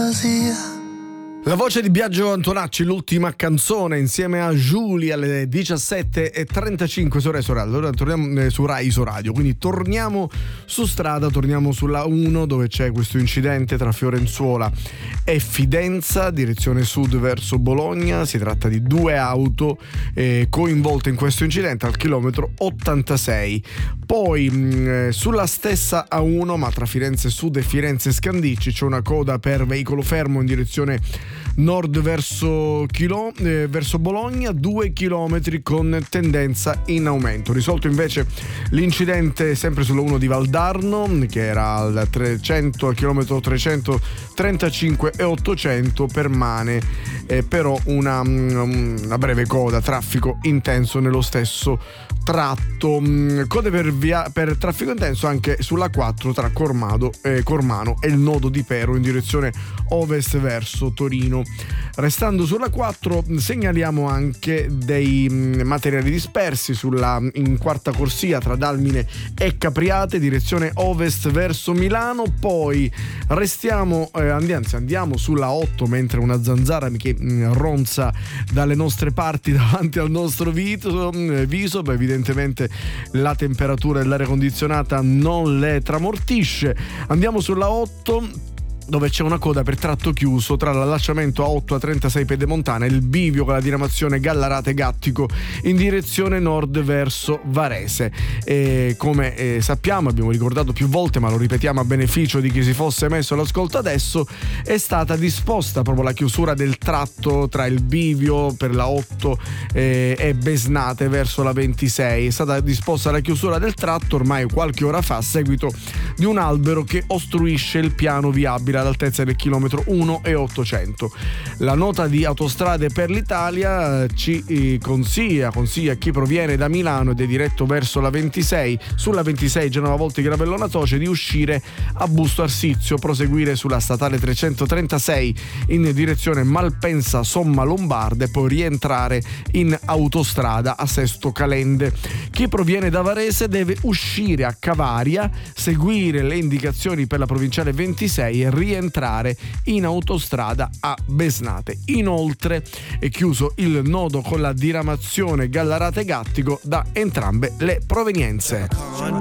fantasia. La voce di Biagio Antonacci, l'ultima canzone insieme a Giulia alle 17:35 su Rai Radio. Allora torniamo su Rai Radio, quindi torniamo su strada, torniamo sulla 1 dove c'è questo incidente tra Fiorenzuola e Fidenza, direzione sud verso Bologna. Si tratta di due auto coinvolte in questo incidente al chilometro 86. Poi sulla stessa A1 ma tra Firenze Sud e Firenze Scandicci c'è una coda per veicolo fermo in direzione nord verso Bologna, 2 chilometri con tendenza in aumento. Risolto invece l'incidente sempre sulla 1 di Valdarno, che era al chilometro 335 e 800, permane però una breve coda, traffico intenso nello stesso tratto. Code per traffico intenso anche sulla 4 tra Cormano e il nodo di Pero in direzione ovest verso Torino. Restando sulla 4 segnaliamo anche dei materiali dispersi in quarta corsia tra Dalmine e Capriate direzione ovest verso Milano. Poi andiamo sulla 8 mentre una zanzara che ronza dalle nostre parti davanti al nostro viso. Evidentemente la temperatura dell'aria condizionata non le tramortisce. Andiamo sulla 8 dove c'è una coda per tratto chiuso tra l'allacciamento A8 a 36 Pedemontana e il bivio con la diramazione Gallarate-Gattico in direzione nord verso Varese. Come sappiamo, abbiamo ricordato più volte, ma lo ripetiamo a beneficio di chi si fosse messo all'ascolto adesso, è stata disposta proprio la chiusura del tratto tra il bivio per la 8 e Besnate verso la 26. È stata disposta la chiusura del tratto ormai qualche ora fa a seguito di un albero che ostruisce il piano viabile all'altezza del chilometro 1 e 800. La nota di Autostrade per l'Italia ci consiglia a chi proviene da Milano ed è diretto verso la 26, sulla 26 Genova Volti Gravellona Toce, di uscire a Busto Arsizio, proseguire sulla statale 336 in direzione Malpensa Somma Lombarda e poi rientrare in autostrada a Sesto Calende. Chi proviene da Varese deve uscire a Cavaria, seguire le indicazioni per la provinciale 26 e rientrare in autostrada a Besnate. Inoltre è chiuso il nodo con la diramazione Gallarate-Gattico da entrambe le provenienze.